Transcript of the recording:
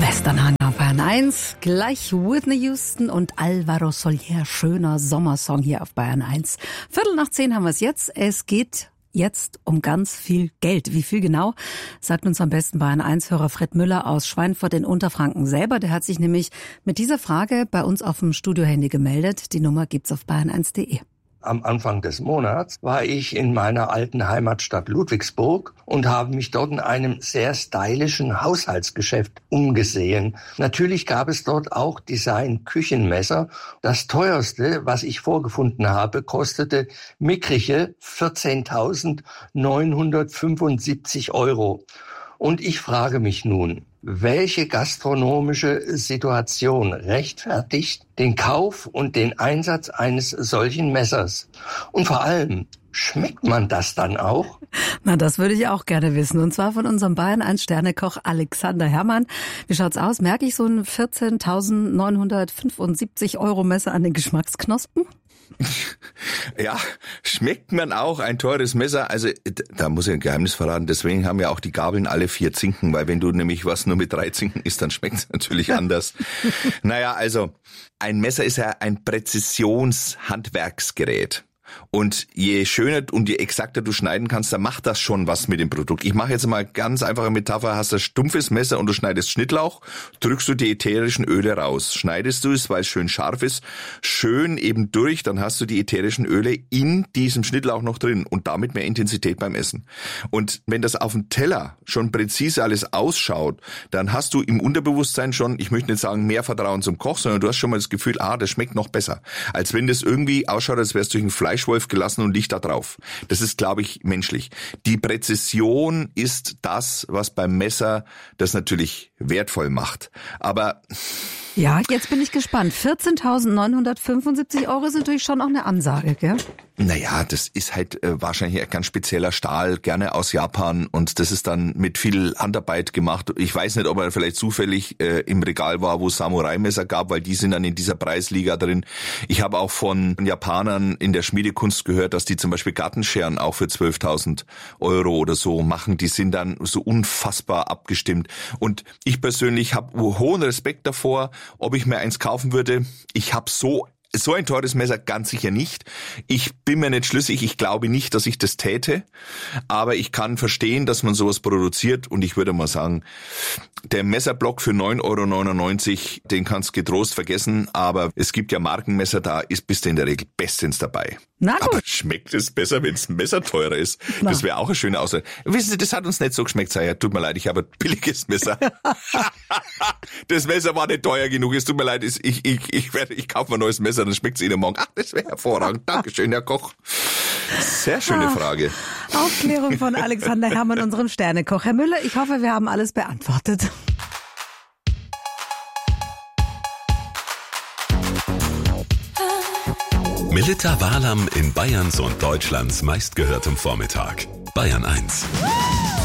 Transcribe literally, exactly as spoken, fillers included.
Westernhang auf Bayern eins, gleich Whitney Houston und Alvaro Soler, schöner Sommersong hier auf Bayern eins. Viertel nach zehn haben wir es jetzt, es geht jetzt um ganz viel Geld. Wie viel genau, sagt uns am besten Bayern eins-Hörer Fred Müller aus Schweinfurt in Unterfranken selber. Der hat sich nämlich mit dieser Frage bei uns auf dem Studiohandy gemeldet. Die Nummer gibt's auf bayern eins punkt de. Am Anfang des Monats war ich in meiner alten Heimatstadt Ludwigsburg und habe mich dort in einem sehr stylischen Haushaltsgeschäft umgesehen. Natürlich gab es dort auch Design-Küchenmesser. Das teuerste, was ich vorgefunden habe, kostete mickrige vierzehntausendneunhundertfünfundsiebzig Euro. Und ich frage mich nun, welche gastronomische Situation rechtfertigt den Kauf und den Einsatz eines solchen Messers? Und vor allem, schmeckt man das dann auch? Na, das würde ich auch gerne wissen. Und zwar von unserem Bayern eins Sternekoch Alexander Herrmann. Wie schaut's aus? Merke ich so ein vierzehntausendneunhundertfünfundsiebzig Euro Messer an den Geschmacksknospen? Ja, schmeckt man auch ein teures Messer? Also da muss ich ein Geheimnis verraten, deswegen haben ja auch die Gabeln alle vier Zinken, weil wenn du nämlich was nur mit drei Zinken isst, dann schmeckt es natürlich anders. Naja, also ein Messer ist ja ein Präzisionshandwerksgerät. Und je schöner und je exakter du schneiden kannst, dann macht das schon was mit dem Produkt. Ich mache jetzt mal ganz einfache Metapher. Hast du ein stumpfes Messer und du schneidest Schnittlauch, drückst du die ätherischen Öle raus. Schneidest du es, weil es schön scharf ist, schön eben durch, dann hast du die ätherischen Öle in diesem Schnittlauch noch drin und damit mehr Intensität beim Essen. Und wenn das auf dem Teller schon präzise alles ausschaut, dann hast du im Unterbewusstsein schon, ich möchte nicht sagen mehr Vertrauen zum Koch, sondern du hast schon mal das Gefühl, ah, das schmeckt noch besser. Als wenn das irgendwie ausschaut, als wärst du durch ein Fleisch Wolf gelassen und liegt da drauf. Das ist, glaube ich, menschlich. Die Präzision ist das, was beim Messer das natürlich wertvoll macht. Aber ja, jetzt bin ich gespannt. vierzehntausendneunhundertfünfundsiebzig Euro ist natürlich schon auch eine Ansage, gell? Naja, das ist halt äh, wahrscheinlich ein ganz spezieller Stahl, gerne aus Japan, und das ist dann mit viel Handarbeit gemacht. Ich weiß nicht, ob er vielleicht zufällig äh, im Regal war, wo es Samurai-Messer gab, weil die sind dann in dieser Preisliga drin. Ich habe auch von Japanern in der Schmiedekunst gehört, dass die zum Beispiel Gartenscheren auch für zwölftausend Euro oder so machen. Die sind dann so unfassbar abgestimmt. Und ich persönlich habe hohen Respekt davor, ob ich mir eins kaufen würde. Ich habe so So ein teures Messer ganz sicher nicht. Ich bin mir nicht schlüssig, ich glaube nicht, dass ich das täte, aber ich kann verstehen, dass man sowas produziert, und ich würde mal sagen, der Messerblock für neun Euro neunundneunzig, den kannst du getrost vergessen, aber es gibt ja Markenmesser, da ist bist du in der Regel bestens dabei. Na gut. Aber schmeckt es besser, wenn es ein Messer teurer ist? Na. Das wäre auch eine schöne Aussage. Wissen Sie, das hat uns nicht so geschmeckt, sei ja, tut mir leid, ich habe ein billiges Messer. Das Messer war nicht teuer genug, es tut mir leid, ich, ich, ich, werde, ich kaufe mir ein neues Messer, dann schmeckt es Ihnen morgen. Ach, das wäre hervorragend. Dankeschön, Herr Koch. Sehr schöne Ach, Frage. Aufklärung von Alexander Herrmann, unserem Sternekoch. Herr Müller, ich hoffe, wir haben alles beantwortet. Melitta Walam in Bayerns und Deutschlands meistgehörtem Vormittag. Bayern eins.